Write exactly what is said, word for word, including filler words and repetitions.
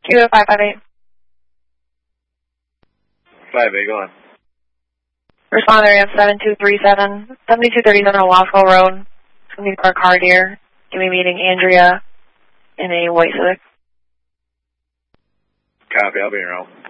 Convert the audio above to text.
Q five five eight. five eight, go on. Responder, I have seven two three seven, seventy-two thirty-seven on Wasco Road. It's going to be for a car deer. Give me meeting Andrea in a white Civic. Copy, I'll be around.